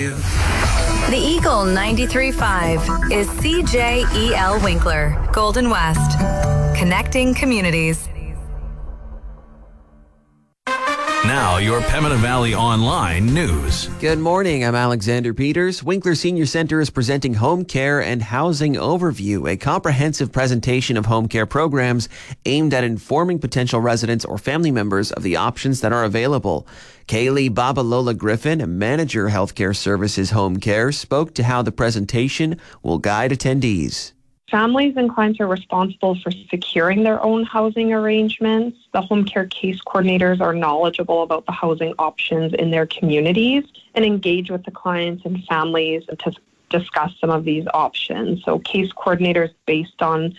you. The Eagle 93.5 is CJEL Winkler, Golden West. Connecting communities. Now, your Pembina Valley Online news. Good morning, I'm Alexander Peters. Winkler Senior Centre is presenting Home Care and Housing Overview, a comprehensive presentation of home care programs aimed at informing potential residents or family members of the options that are available. Kaylee Babalola Griffin, Manager Healthcare Services Home Care, spoke to how the presentation will guide attendees. Families and clients are responsible for securing their own housing arrangements. The home care case coordinators are knowledgeable about the housing options in their communities and engage with the clients and families to discuss some of these options. So case coordinators based on